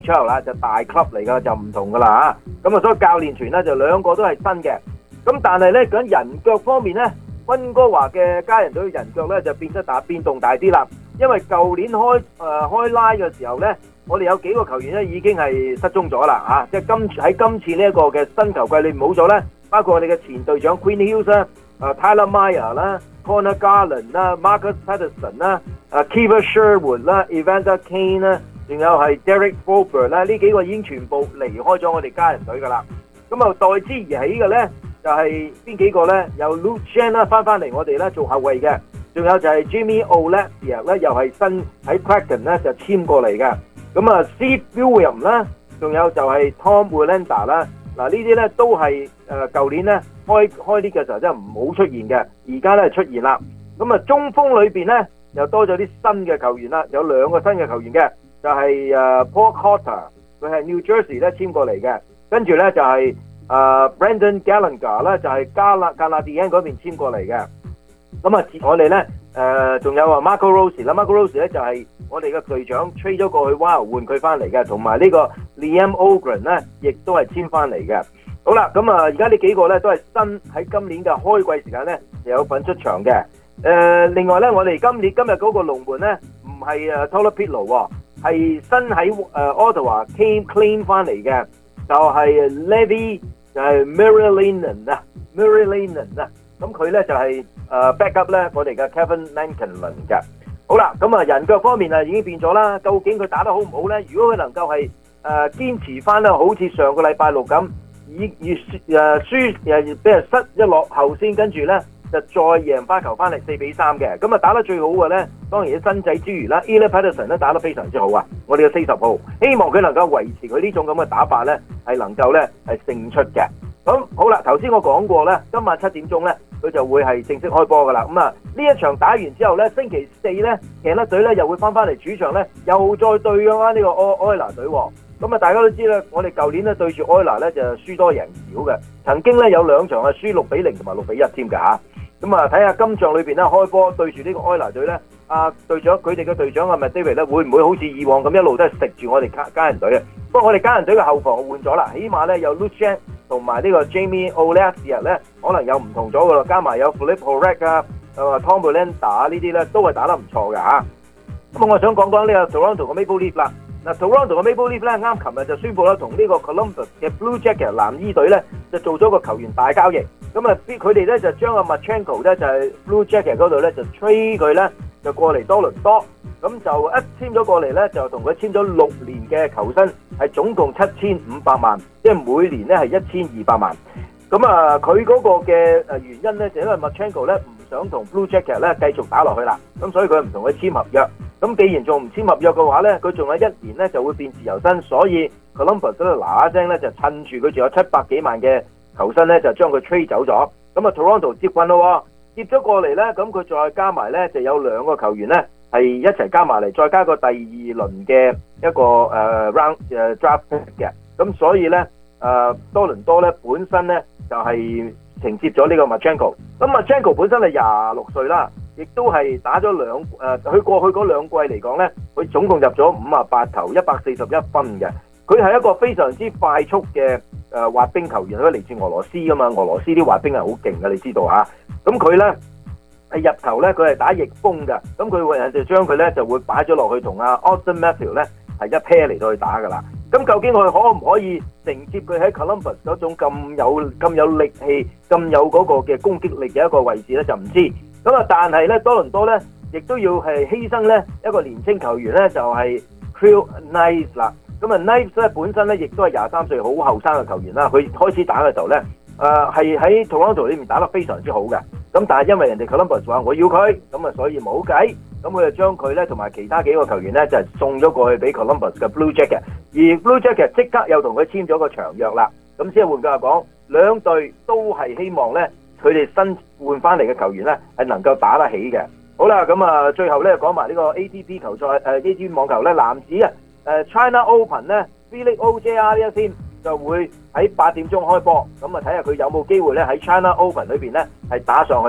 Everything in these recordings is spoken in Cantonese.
NHL 啦，就大 club 嚟㗎，就唔同㗎啦嚇。咁啊，所以教練團咧就兩個都係新嘅。咁但係咧講人腳方面咧，溫哥華嘅家人隊嘅人腳咧就變動大啲啦。因為舊年開拉嘅時候咧，我哋有幾個球員咧已經係失蹤咗啦嚇，即係喺今次呢一個嘅新球季裏冇咗咧，包括我哋嘅前隊長 Quinn Hughes 啦、Tyler Meyer 啦、Connor Garland 啦、Marcus Patterson 啦、Kiefer Sherwood 啦、Evander Kane 啦，仲有係 Derek Forbort 啦，呢幾個已經全部離開咗我哋家人隊噶啦。咁啊代之而起嘅咧就係邊幾個咧？有 Luke Chen 啦翻嚟我哋咧做後衞嘅，仲有就係 Jimmy Oleksiak 咧又係新喺 Kraken 咧就簽過嚟嘅。咁啊 Steve Williams 啦，仲有就係 Tom Willander 啦。嗱呢啲咧都係舊年咧開啲嘅時候真係唔好出現嘅，而家咧出現啦。咁啊中鋒裏邊咧又多咗啲新嘅球員啦，有兩個新嘅球員嘅，就係Paul Cotter， 佢係 New Jersey 咧簽過嚟嘅，跟住咧就係Brendan Gallagher 咧就係加納迪恩嗰邊簽過嚟嘅。咁啊我哋咧仲有Marco Rossi 啦 ，Marco Rossi 咧就係我哋嘅隊長 trade 咗過去 Wild 換佢翻嚟嘅，同埋呢個 Liam Ogren 咧亦都係簽翻嚟嘅。好啦，咁啊而家呢幾個咧都係新喺今年嘅開季時間咧有份出場嘅。另外咧我哋今日嗰個龍門咧唔係Tolopilo 喎，係新喺Ottawa claim 翻嚟嘅，就係 Levi 就係 Murray Linen 啊，咁佢咧就係back up 咧我哋嘅 Kevin Mankinlon 嘅。好啦，咁啊人腳方面啊已經變咗啦，究竟佢打得好唔好咧？如果佢能夠係堅持翻咧，好似上個禮拜六咁，輸俾人失一落後先，跟住咧就再贏翻球翻嚟4-3嘅。咁啊打得最好嘅咧，當然啲新仔之餘啦 Elliot Patterson 咧打得非常之好啊！我哋嘅40號，希望佢能夠維持佢呢種咁嘅打法咧，係能夠咧係勝出嘅。咁好啦，頭先我講過咧，今晚7點鐘咧，佢就會係正式開波噶啦。咁啊，呢一場打完之後咧，星期四咧，騎甩隊咧又會翻嚟主場咧，又再對翻呢個埃拿隊喎。咁啊，大家都知啦，我哋舊年咧對住埃拿咧就輸多贏少嘅，曾經咧有2場係輸6-0同埋6-1添㗎嚇。咁啊，睇下今仗裏邊咧開波對住呢個埃拿隊咧，隊長佢哋嘅隊長係咪 David 咧，會唔會好似以往咁一路都係食住我哋家人隊啊？不過我哋家人隊嘅後防換咗啦，起碼咧有 Luke Chen 同埋呢個 Jamie Oleksiak 咧，可能有唔同咗㗎啦，加埋有 Philip Horak 啊、Tom Willander 呢啲咧都係打得唔錯嘅嚇。咁我想講講呢個 Toronto 嘅 Maple Leaf 啦。嗱 ，Toronto 嘅 Maple Leaf 咧，啱琴日就宣布啦，同呢個 Columbus 嘅 Blue Jacket 藍衣隊咧就做咗個球員大交易。咁啊，佢哋咧就將阿 Marchenko 咧就係 Blue Jacket 嗰度咧就 trade 佢咧就過嚟多倫多。咁就一簽咗過嚟咧，就同佢簽咗6年嘅球薪，係總共7500萬，即係每年咧係1200萬。咁啊，佢嗰個嘅原因咧，就因為 Marchenko 咧唔想同 Blue Jacket 咧繼續打落去啦，咁所以佢唔同佢簽合約。咁既然仲唔簽合約嘅話咧，佢仲有1年咧就會變自由身，所以 Columbus 嗰度嗱聲咧就趁住佢仲有700幾萬嘅球薪咧，就將佢 trade 走咗。咁啊 Toronto 接棍咯，接咗過嚟咧，咁佢再加埋咧就有2個球員咧係一齊加埋嚟，再加個第2輪嘅一個round draft pick 嘅。咁所以咧多倫多咧本身咧就係承接咗呢個 Marchenko。咁 Marchenko 本身係26歲啦。亦都係打咗佢過去嗰2季嚟講咧，佢總共入咗58球，141分嘅。佢係一個非常之快速嘅滑冰球員，佢嚟自俄羅斯噶嘛，俄羅斯啲滑冰係好勁嘅，你知道嚇。咁佢咧係入球咧，佢係打逆風嘅。咁佢就將佢咧就會擺咗落去同阿 Austin Matthews 咧係一 pair 嚟到去打噶啦。咁究竟佢可唔可以承接佢喺 Columbus 嗰種咁有力氣、咁有嗰個嘅攻擊力嘅一個位置咧，就唔知。咁啊，但係咧，多倫多咧，亦都要係犧牲咧一個年青球員咧，就係 Kyle Knives 啦。咁啊 ，Knives 咧本身咧，亦都係23歲好後生嘅球員啦。佢開始打嘅時候咧，係喺 Toronto 裏面打得非常之好嘅。咁但係因為人哋 Columbus 話我要佢，咁啊，所以冇計。咁佢就將佢咧同埋其他幾個球員咧，就係送咗過去俾 Columbus 嘅 Blue Jacket。而 Blue Jacket 即刻又同佢簽咗個長約啦。咁即係換句話講，兩隊都係希望咧。佢哋新換翻嚟嘅球員咧，係能夠打得起嘅。好啦，咁啊，最後咧講埋呢個 ATP 球賽ATP 網球咧，男子China Open 咧 Felix Auger 呢一天就會喺8點鐘開波，咁啊睇下佢有冇機會咧喺 China Open 裏邊咧係打上去啦。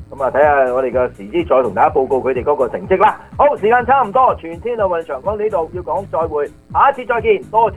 咁啊睇下我哋嘅時之再同大家報告佢哋嗰個成績啦。好，時間差唔多，全天奧運場講呢度要講再會，下一次再見，多謝。